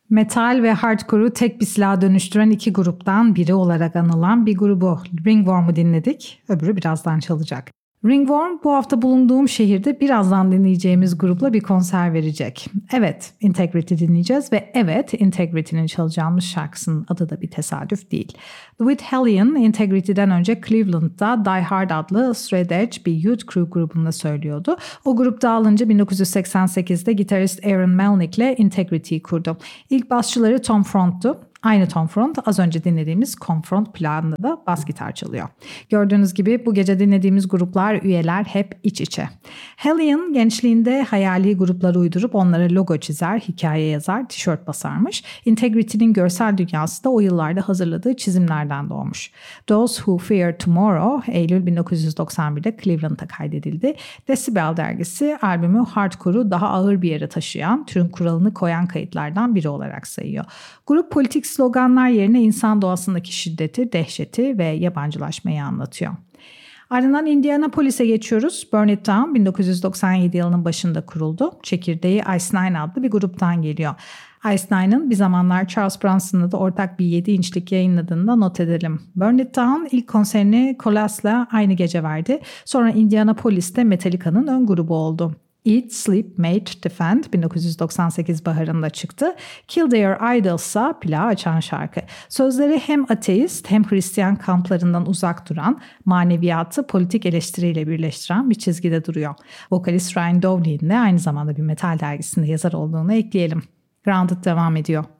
Metal ve hardcore'u tek bir silaha dönüştüren iki gruptan biri olarak anılan bir grubu Ringworm'u dinledik. Öbürü birazdan çalacak. Ringworm bu hafta bulunduğum şehirde birazdan dinleyeceğimiz grupla bir konser verecek. Evet, Integrity dinleyeceğiz ve evet, Integrity'nin çalacağımız şarkısının adı da bir tesadüf değil. The With Hellion, Integrity'den önce Cleveland'da Die Hard adlı Straight Edge bir youth crew grubunda söylüyordu. O grup dağılınca 1988'de gitarist Aaron Melnick ile Integrity'yi kurdu. İlk basçıları Tom Front'tu. Aynı Tom Front az önce dinlediğimiz Confront plağında da bas gitar çalıyor. Gördüğünüz gibi bu gece dinlediğimiz gruplar, üyeler hep iç içe. Hellion gençliğinde hayali grupları uydurup onlara logo çizer, hikaye yazar, tişört basarmış. Integrity'nin görsel dünyası da o yıllarda hazırladığı çizimlerden doğmuş. Those Who Fear Tomorrow Eylül 1991'de Cleveland'da kaydedildi. Decibel dergisi albümü hardcore'u daha ağır bir yere taşıyan, türün kuralını koyan kayıtlardan biri olarak sayıyor. Grup politik sloganlar yerine insan doğasındaki şiddeti, dehşeti ve yabancılaşmayı anlatıyor. Ardından Indianapolis'e geçiyoruz. Burn It Down 1997 yılının başında kuruldu. Çekirdeği Ice Nine adlı bir gruptan geliyor. Ice Nine'ın bir zamanlar Charles Bronson'la da ortak bir 7 inçlik yayınladığını da not edelim. Burn It Down ilk konserini Colas'la aynı gece verdi. Sonra Indianapolis'te Metallica'nın ön grubu oldu. Eat, Sleep, Mate, Defend 1998 baharında çıktı. Kill Their Idols'a plağı açan şarkı. Sözleri hem ateist hem Hristiyan kamplarından uzak duran, maneviyatı politik eleştiriyle birleştiren bir çizgide duruyor. Vokalist Ryan Dowley'in de aynı zamanda bir metal dergisinde yazar olduğunu ekleyelim. Grounded devam ediyor.